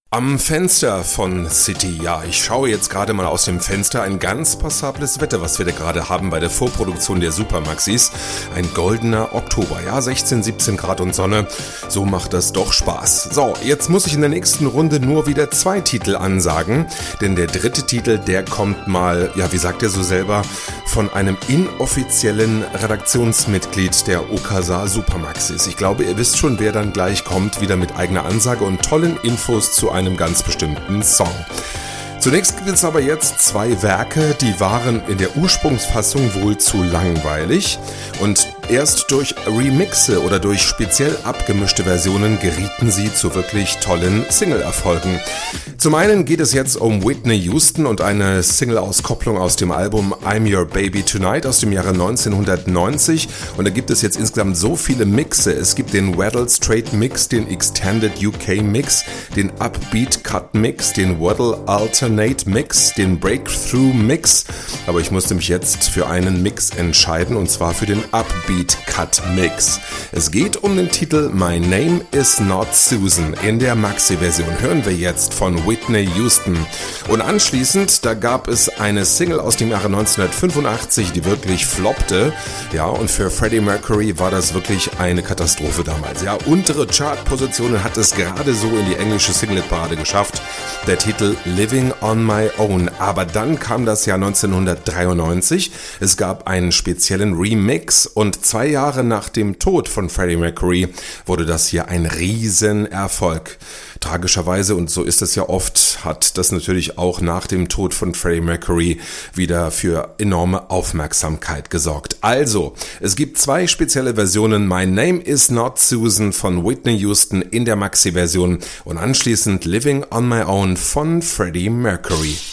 Am Fenster von City, ja, ich schaue jetzt gerade mal aus dem Fenster, ein ganz passables Wetter, was wir da gerade haben bei der Vorproduktion der Supermaxis. Ein goldener Oktober, ja, 16, 17 Grad und Sonne, so macht das doch Spaß. So, jetzt muss ich in der nächsten Runde nur wieder 2 Titel ansagen, denn der dritte Titel, der kommt mal, ja, wie sagt er so selber, von einem inoffiziellen Redaktionsmitglied der Okasa Supermaxis. Ich glaube, ihr wisst schon, wer dann gleich kommt, wieder mit eigener Ansage und tollen Infos zu einem ganz bestimmten Song. Zunächst gibt es aber jetzt 2 Werke, die waren in der Ursprungsfassung wohl zu langweilig und erst durch Remixe oder durch speziell abgemischte Versionen gerieten sie zu wirklich tollen Single-Erfolgen. Zum einen geht es jetzt um Whitney Houston und eine Single-Auskopplung aus dem Album I'm Your Baby Tonight aus dem Jahre 1990 und da gibt es jetzt insgesamt so viele Mixe. Es gibt den Waddle Straight Mix, den Extended UK Mix, den Upbeat Cut Mix, den Waddle Alternate Mix, den Breakthrough Mix, aber ich musste mich jetzt für einen Mix entscheiden und zwar für den Upbeat Cut Mix. Es geht um den Titel My Name Is Not Susan. In der Maxi-Version hören wir jetzt von Whitney Houston. Und anschließend, da gab es eine Single aus dem Jahre 1985, die wirklich floppte. Ja, und für Freddie Mercury war das wirklich eine Katastrophe damals. Ja, untere Chartpositionen hat es gerade so in die englische Singlet-Parade geschafft. Der Titel Living on My Own. Aber dann kam das Jahr 1993. Es gab einen speziellen Remix und 2 Jahre nach dem Tod von Freddie Mercury wurde das hier ein Riesenerfolg. Tragischerweise, und so ist es ja oft, hat das natürlich auch nach dem Tod von Freddie Mercury wieder für enorme Aufmerksamkeit gesorgt. Also, es gibt 2 spezielle Versionen, My Name Is Not Susan von Whitney Houston in der Maxi-Version und anschließend Living on My Own von Freddie Mercury.